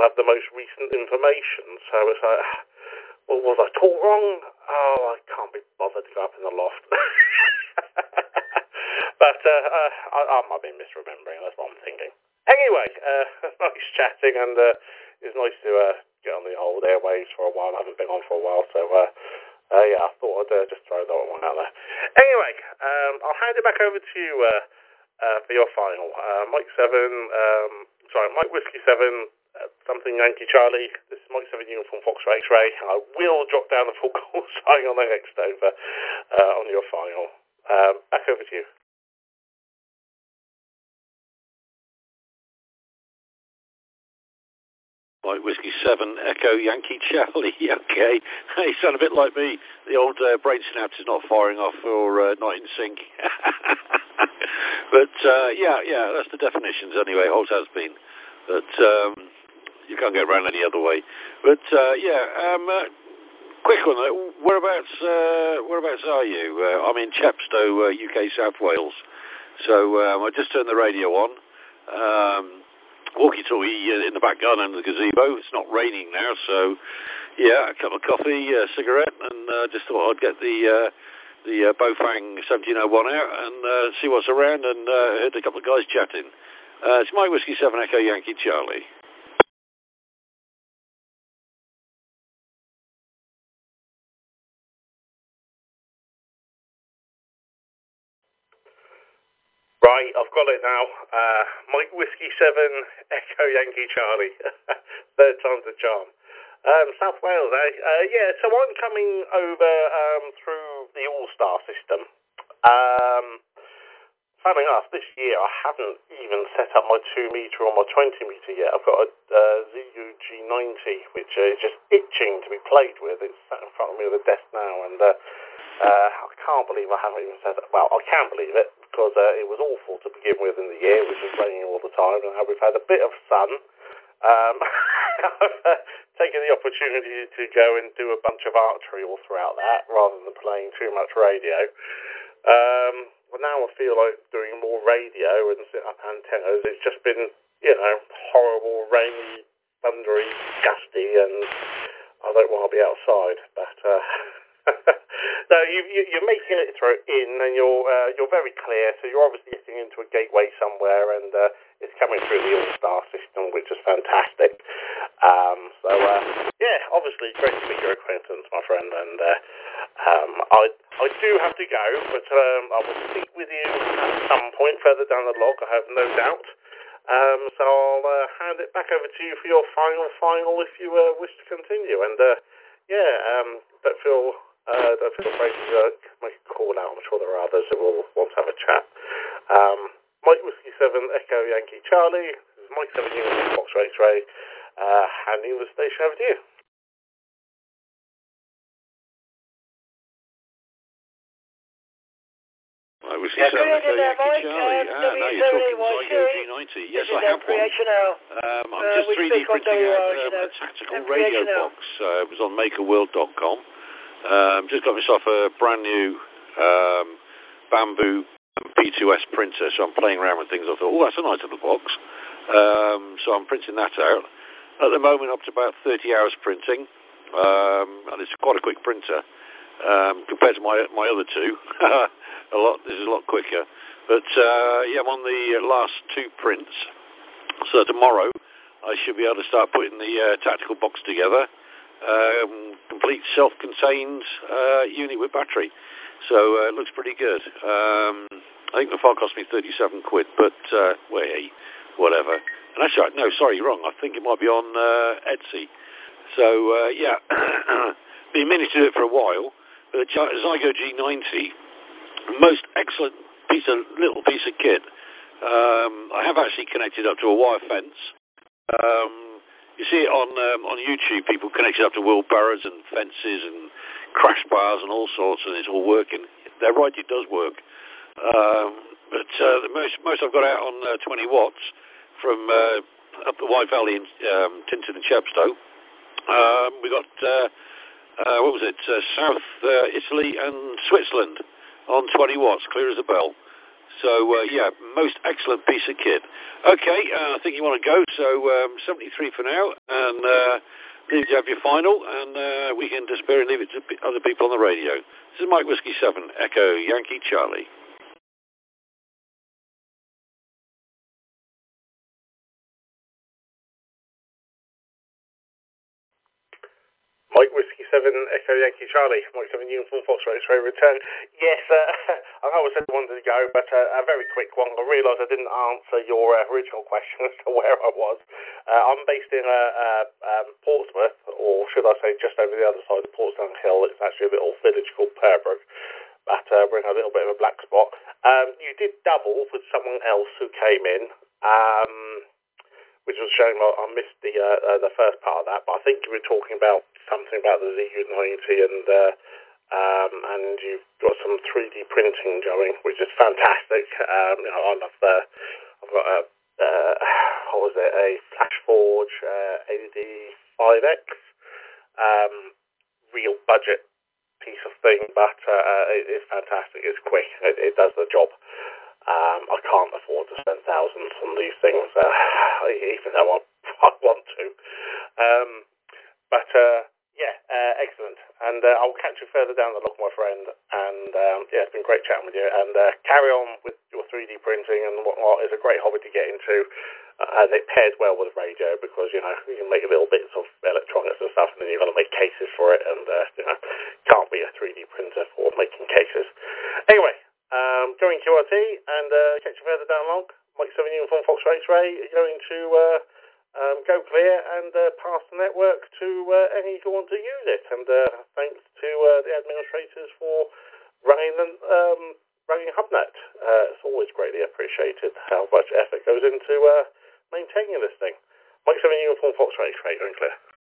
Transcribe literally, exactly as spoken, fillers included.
have the most recent information. So it's like, well, was I taught wrong? Oh, I can't be bothered to go up in the loft. But uh, uh, I, I might be misremembering, that's what I'm thinking. Anyway, uh, nice chatting, and uh, it's nice to uh, get on the old airwaves for a while. I haven't been on for a while, so uh, uh, yeah, I thought I'd uh, just throw that one out there. Anyway, um, I'll hand it back over to you uh, uh, for your final. Uh, Mike seven, um, sorry, Mike Whiskey seven, uh, something Yankee Charlie. This is Mike seven Uniform Foxtrot X-Ray. I will jot down the full call sign on the next over uh, on your final. Um, back over to you. Mike Whiskey seven, Echo Yankee Charlie. Okay. Hey, you sound a bit like me. The old uh, brain synapse is not firing off or uh, not in sync. But, uh, yeah, yeah, that's the definitions anyway. Always has been. But um, you can't get around any other way. But, uh, yeah, um, uh, quick one. Uh, whereabouts, uh, whereabouts are you? Uh, I'm in Chepstow, uh, U K, South Wales. So um, I just turned the radio on. Um... Walkie-talkie in the back garden under the gazebo. It's not raining now, so yeah, a cup of coffee, a cigarette, and uh, just thought I'd get the uh, the uh, Bofang seventeen oh one out and uh, see what's around, and uh, heard a couple of guys chatting. Uh, it's Mike Whiskey seven Echo Yankee Charlie. Right, I've got it now. Uh, Mike Whiskey seven, Echo Yankee Charlie. Third time's the charm. Um, South Wales, eh? Uh, yeah, so I'm coming over um, through the All-Star system. Um, funny enough, this year I haven't even set up my two metre or my twenty metre yet. I've got a uh, Z U G ninety, which uh, is just itching to be played with. It's sat in front of me at the desk now, and uh, uh, I can't believe I haven't even set up. Well, I can believe it, because uh, it was awful to begin with in the year, which was raining all the time, and now we've had a bit of sun. Um, I've taken the opportunity to go and do a bunch of archery all throughout that, rather than playing too much radio. Um, well, now I feel like doing more radio and setting up antennas. It's just been, you know, horrible, rainy, thundery, gusty, and I don't want to be outside, but... Uh, no, you, you, you're making it through in, and you're uh, you're very clear. So you're obviously getting into a gateway somewhere, and uh, it's coming through the All-Star system, which is fantastic. Um, so uh, yeah, obviously great to meet your acquaintance, my friend. And uh, um, I I do have to go, but um, I will speak with you at some point further down the log. I have no doubt. Um, so I'll uh, hand it back over to you for your final final if you uh, wish to continue. And uh, yeah, um, don't feel. Uh, don't feel afraid to uh, make a call out. I'm sure there are others that will want to have a chat. Um, Mike Whiskey seven, Echo Yankee Charlie. This is Mike seven Uniform Foxtrot X-Ray, uh, handing the station over to you. Mike Whiskey seven, Echo Yankee Charlie. Ah, now you're talking Zygo G ninety. Yes, I have one. Um, I'm just three D printing out um, a tactical radio box. Uh, it was on maker world dot com. Um, just got myself a brand new um, bamboo P two S printer, so I'm playing around with things. I thought, oh, that's a nice little box. Um, so I'm printing that out. At the moment, up to about thirty hours printing, um, and it's quite a quick printer um, compared to my my other two. a lot. This is a lot quicker. But uh, yeah, I'm on the last two prints. So tomorrow, I should be able to start putting the uh, tactical box together. Um, complete self-contained uh, unit with battery, so uh, it looks pretty good. Um, I think the file cost me thirty-seven quid, but uh, wait, whatever. And actually, no, sorry, wrong. I think it might be on uh, Etsy. So uh, yeah, been meaning to do it for a while. But the Zygo G ninety, most excellent piece of little piece of kit. Um, I have actually connected up to a wire fence. Um, You see it on um, on YouTube, people connected up to wheelbarrows and fences and crash bars and all sorts, and it's all working. They're right, it does work. Um, but uh, the most most I've got out on uh, twenty watts from uh, up the Wye Valley in um, Tinton and Chepstow. Um, we got, uh, uh, what was it, uh, South uh, Italy and Switzerland on twenty watts, clear as a bell. So, uh, yeah, most excellent piece of kit. Okay, uh, I think you want to go, so um, seventy-three for now, and uh, leave you have your final, and uh, we can disappear and leave it to other people on the radio. This is Mike Whiskey seven, Echo Yankee Charlie. Mike Whiskey seven, Echo Yankee Charlie, Mike seven Uniform Foxtrot X-Ray return. Yes, uh, I know I said I wanted to go, but uh, a very quick one. I realised I didn't answer your uh, original question as to where I was. Uh, I'm based in uh, uh, um, Portsmouth, or should I say just over the other side of Portsmouth Hill. It's actually a little village called Pembroke, but uh, we're in a little bit of a black spot. Um, you did double with someone else who came in. Um... which was a shame I, I missed the uh, uh, the first part of that, but I think you were talking about something about the Z U ninety and uh, um, and you've got some three D printing going, which is fantastic. Um, you know, I love the, I've got a, uh, what was it, a Flashforge uh, A D D five X, um, real budget piece of thing, but uh, it, it's fantastic, it's quick, it, it does the job. Um, I can't afford to spend thousands on these things, uh, even though I, I want to. Um, but, uh, yeah, uh, excellent. And uh, I'll catch you further down the look, my friend. And, um, yeah, it's been great chatting with you. And uh, carry on with your three D printing and whatnot. It's a great hobby to get into. Uh, and it pairs well with radio because, you know, you can make little bits of electronics and stuff, and then you've got to make cases for it. And, uh, you know, can't be a three D printer for making cases. Anyway. Um, going Q R T and uh, catch you further down along. Mike seven Uniform Foxtrot X-Ray going to uh, um, go clear and uh, pass the network to uh, any who want to use it. And uh, thanks to uh, the administrators for running the, um, running HubNet. Uh, it's always greatly appreciated how much effort goes into uh, maintaining this thing. Mike seven Uniform Foxtrot X-Ray going clear.